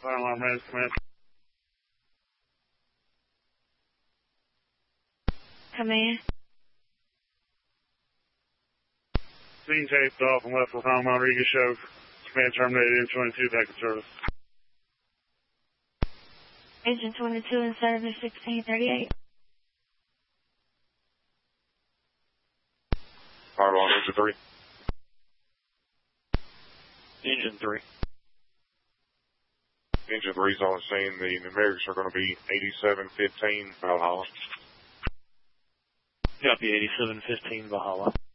Fire alarm ready, command. Command. Scene taped off and left with Tom Rodriguez show. Command terminated, M22 back in service. Agent 22 in service, 1638. Fire alarm, Engine 3. Engine 3. Engine 3's on the scene. The numerics are going to be 8715 Valhalla. Copy 8715 Valhalla.